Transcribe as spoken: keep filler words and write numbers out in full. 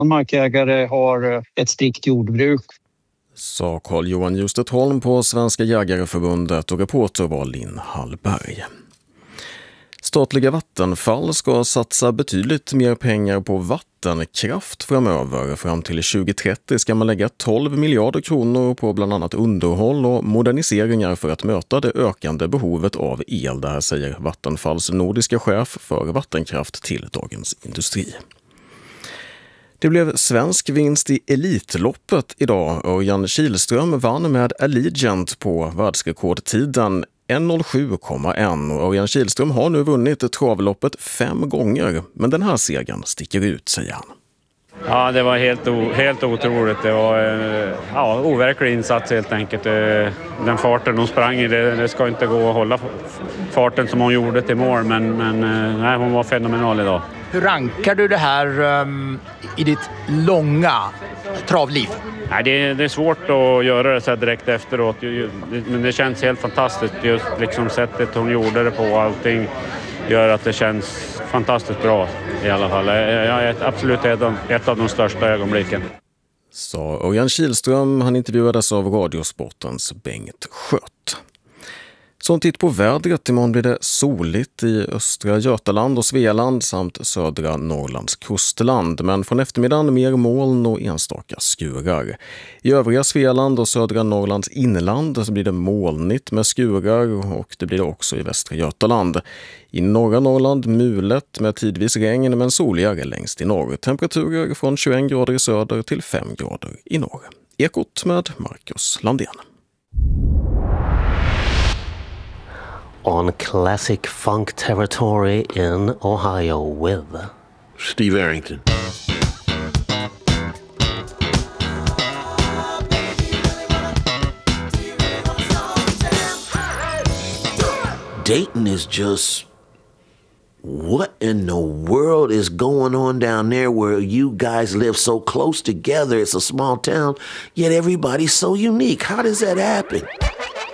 Markägare har ett strikt jordbruk. Sa Carl-Johan Justetholm på Svenska jägareförbundet och reporter var Linn Hallberg. Statliga Vattenfall ska satsa betydligt mer pengar på vattenkraft framöver. Fram till tjugo trettio ska man lägga tolv miljarder kronor på bland annat underhåll och moderniseringar för att möta det ökande behovet av el. Det här säger Vattenfalls nordiska chef för vattenkraft till Dagens Industri. Det blev svensk vinst i Elitloppet idag. Örjan Kihlström vann med Allegiant på världsrekordtiden en noll sju komma ett. Örjan Kihlström har nu vunnit travloppet fem gånger, men den här segern sticker ut, säger han. Ja, det var helt, o- helt otroligt. Det var en ja, overklig insats helt enkelt. Den farten hon sprang i, det, det ska inte gå att hålla farten som hon gjorde till mål, men, men nej, hon var fenomenal idag. Hur rankar du det här um, i ditt långa travliv? Nej, det, är, det är svårt att göra det så här direkt efteråt, men det känns helt fantastiskt. Just liksom sättet hon gjorde det på, allting gör att det känns fantastiskt bra i alla fall. Jag är absolut ett av, ett av de största ögonblicken. Sa Örjan Kihlström, han intervjuades av Radiosportens Bengt Skött. Som titt på vädret, imorgon blir det soligt i östra Götaland och Svealand samt södra Norrlands kustland. Men från eftermiddagen mer moln och enstaka skurar. I övriga Svealand och södra Norrlands inland så blir det molnigt med skurar och det blir det också i västra Götaland. I norra Norrland mulet med tidvis regn men soligare längst i norr. Temperaturer från tjugoen grader i söder till fem grader i norr. Ekot med Marcus Landén. On classic funk territory in Ohio with Steve Arrington. Dayton is just, what in the world is going on down there where you guys live so close together? It's a small town, yet everybody's so unique. How does that happen?